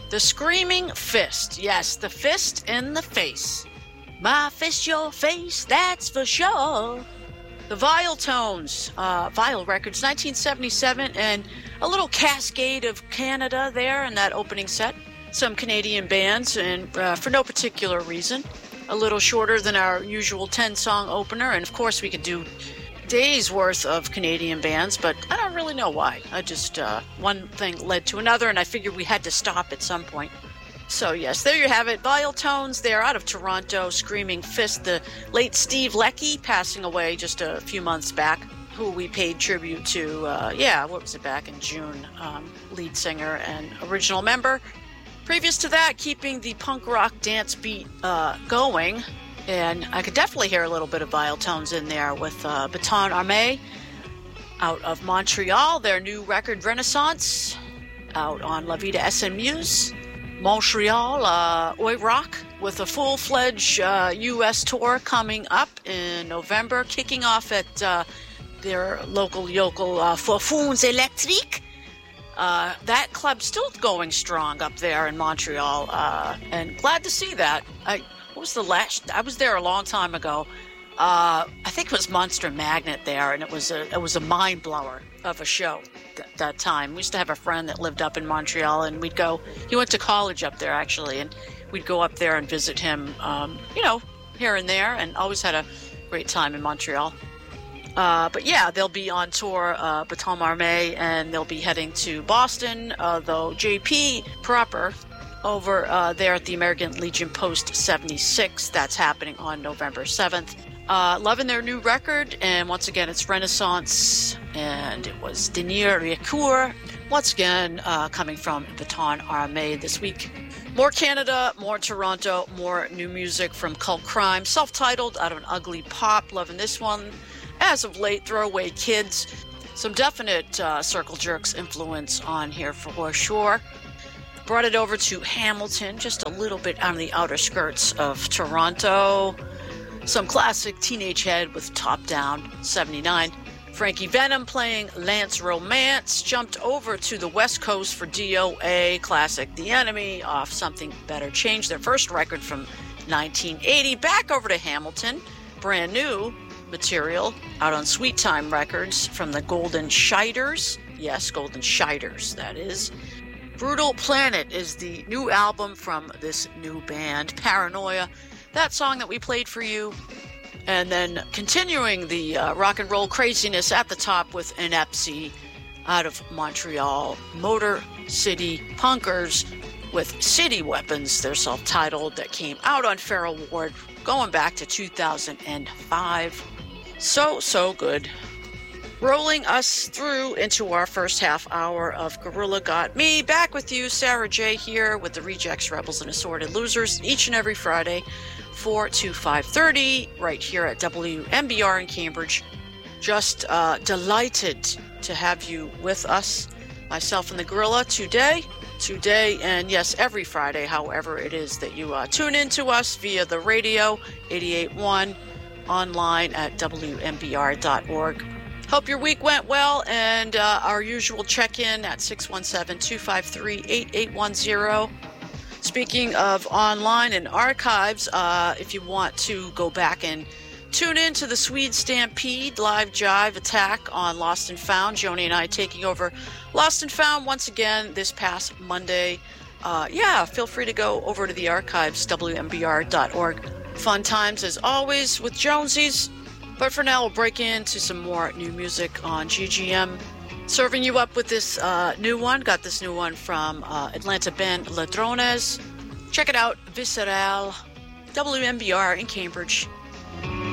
The Screaming Fist. Yes, the fist in the face. My fist, your face, that's for sure. The Vile Tones, Vile Records, 1977, and a little cascade of Canada there in that opening set. Some Canadian bands, and for no particular reason. A little shorter than our usual 10-song opener, and of course we could do days worth of Canadian bands, but I don't really know why. I just, one thing led to another, and I figured we had to stop at some point. So yes, there you have it. Vile Tones, they're out of Toronto. Screaming Fist, the late Steve Leckie, passing away just a few months back, who we paid tribute to, what was it, back in June, lead singer and original member. Previous to that, keeping the punk rock dance beat going, and I could definitely hear a little bit of Vile Tones in there with Baton Armé out of Montreal, their new record Renaissance, out on La Vida SMU's Montreal, Oi Rock, with a full-fledged U.S. tour coming up in November, kicking off at their local yokel Faufoons Electriques. That club's still going strong up there in Montreal, and glad to see that. I was there a long time ago. I think it was Monster Magnet there, and it was a mind blower of a show that time. We used to have a friend that lived up in Montreal, and we'd go. He went to college up there actually, and we'd go up there and visit him, here and there, and always had a great time in Montreal. But yeah, they'll be on tour, Baton Armé, and they'll be heading to Boston, though JP proper over there at the American Legion Post 76. That's happening on November 7th. Loving their new record, and once again, it's Renaissance, and it was Denier Ricoeur, once again, coming from Baton Armé this week. More Canada, more Toronto, more new music from Cult Crime, self-titled, out of an Ugly Pop. Loving this one. As of late, Throwaway Kids. Some definite Circle Jerks influence on here for sure. Brought it over to Hamilton, just a little bit on the outer skirts of Toronto. Some classic Teenage Head with Top Down, 79. Frankie Venom playing Lance Romance. Jumped over to the West Coast for DOA, classic The Enemy, off Something Better. Changed their first record from 1980. Back over to Hamilton, brand new material out on Sweet Time Records from the Golden Shiders. Yes, Golden Shiders, that is. Brutal Planet is the new album from this new band, Paranoia. That song that we played for you. And then continuing the rock and roll craziness at the top with Inepsy out of Montreal. Motor City Punkers with City Weapons, their self-titled, that came out on Feral Ward going back to 2005. So good. Rolling us through into our first half hour of Gorilla Got Me. Back with you, Sarah J. here with the Rejects, Rebels, and Assorted Losers each and every Friday, 4 to 5:30, right here at WMBR in Cambridge. Just delighted to have you with us, myself and the Gorilla, today, and yes, every Friday, however it is that you tune in to us via the radio, 88.1, online at WMBR.org. Hope your week went well, and our usual check-in at 617-253-8810. Speaking of online and archives, if you want to go back and tune in to the Swede Stampede live jive attack on Lost and Found, Joni and I taking over Lost and Found once again this past Monday. Feel free to go over to the archives, WMBR.org. Fun times as always with Jonesies. But for now, we'll break into some more new music on GGM. Serving you up with this new one. Got this new one from Atlanta band Ladrones. Check it out, Visceral, WMBR in Cambridge.